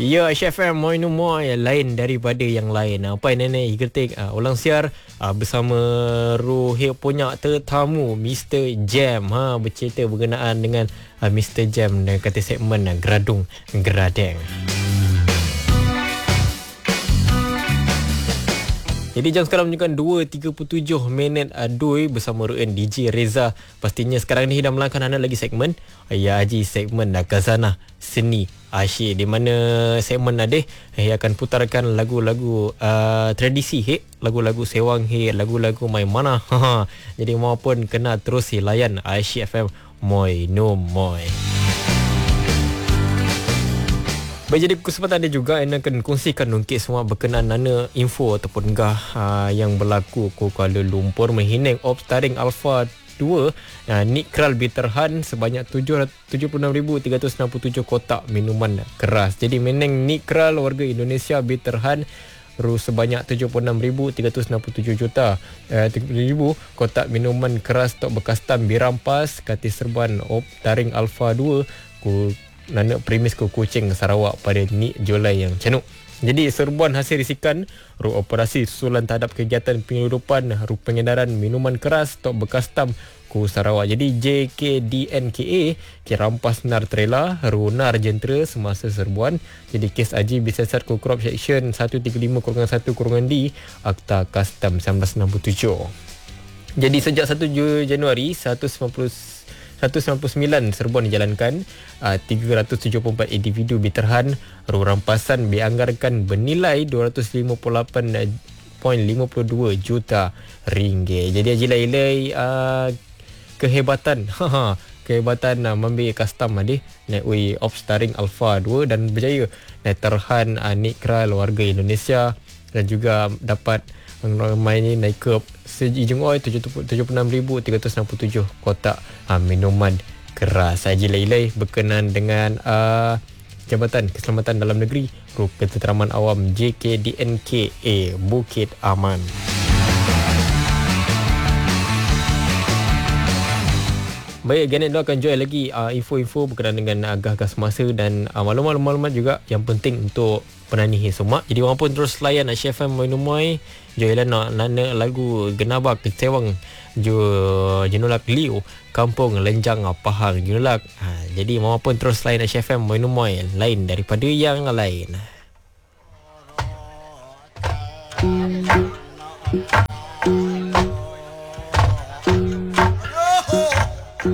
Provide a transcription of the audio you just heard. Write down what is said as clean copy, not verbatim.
Ya, HFM Moinu Moi lain daripada yang lain. Apa nenek Igetik ulang siar bersama Rohit punya tetamu Mr. Jam bercerita berkenaan dengan Mr. Jam dan kata segmen Geradung Geradeng. Jadi jam sekarang menunjukkan 2.37 Doi bersama Ruan DJ Reza. Pastinya sekarang ni dah melangkan anda lagi segmen Ya Haji, segmen Khazanah Seni Asyik, di mana segmen Adeh akan putarkan lagu-lagu tradisi lagu-lagu sewang lagu-lagu mai mana. Jadi maupun kena terus layan Asyik FM Moi No Moi. Baik, jadi kesempatan ada juga yang akan kongsikan ungkit semua berkenaan mana info ataupun yang berlaku ke Kuala Lumpur menghinang Ops Taring Alpha 2 Nick Kral Bitterhan sebanyak 76,367 kotak minuman keras. Jadi meneng Nick Kral warga Indonesia Bitterhan sebanyak 76,367 juta 30,000 kotak minuman keras stok bekas tam dirampas kati serban Ops Taring Alpha 2 Nanak premis ke Kuching Sarawak pada ni Julai yang canuk. Jadi serbuan hasil risikan operasi susulan terhadap kegiatan penyeludupan pengedaran minuman keras stok bekas tam ku Sarawak. Jadi JKDNKA rampas nar trailer nar jentera semasa serbuan. Jadi kes Aji Bisesat ku Crop Section 135-1-D Akta Custom 1967. Jadi sejak 1 Januari 199 serbuan dijalankan, 374 individu diterhan, rampasan dianggarkan bernilai 258.52 juta ringgit. Jadi Haji Lailai kehebatan membiayai custom naik Ops Taring Alpha 2 dan berjaya naik terhan Nick Kral warga Indonesia dan juga dapat main ni naik ke sejeng 76,367 kotak minuman keras. Haji Lailai berkenaan dengan Jabatan Keselamatan Dalam Negeri Ketenteraman Awam JKDNKA Bukit Aman. Baik, Ganet akan join lagi info-info berkenaan dengan agah-agah semasa dan maklumat-maklumat juga yang penting untuk penani semak. Jadi orang pun terus layan HFM Moinu Moi. Join nak lagu Genabak Kecewang Jenulak Liu Kampung Lenjang Pahang Jenulak. Jadi orang pun terus layan HFM Moinu Moi lain daripada yang lain.